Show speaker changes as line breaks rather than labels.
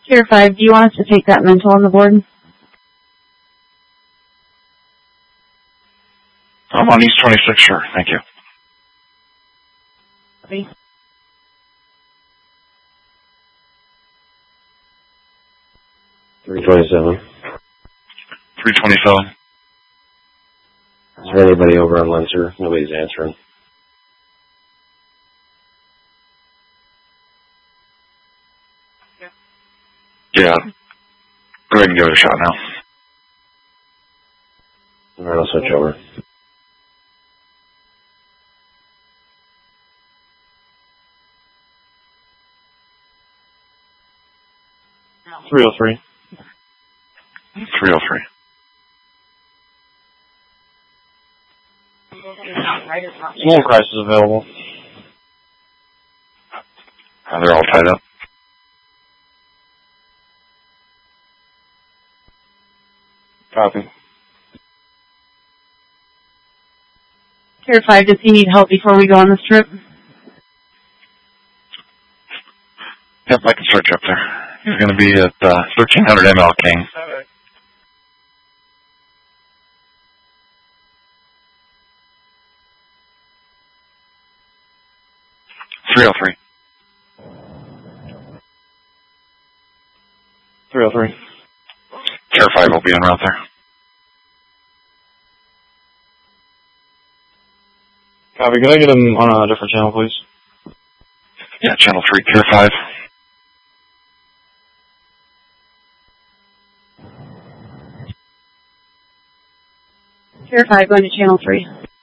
Tier 5, do you want us to take that mental on the board?
I'm on East 26, sure. Thank you.
Okay.
$327.
327.
Is there anybody over on Lenser? Nobody's answering.
Yeah. Go ahead and give it a shot now.
All right, I'll switch over.
$303.
303.
Small prices available.
They're all tied up.
Copy.
Tier 5, does he need help before we go on this trip?
Yep, I can start you up there. He's going to be at 1300 ML King. $303.
303.
Tier 5 will be en route there.
Copy. Can I get him on a different channel, please?
Yeah, channel 3, Tier 5.
Tier 5, going to channel 3.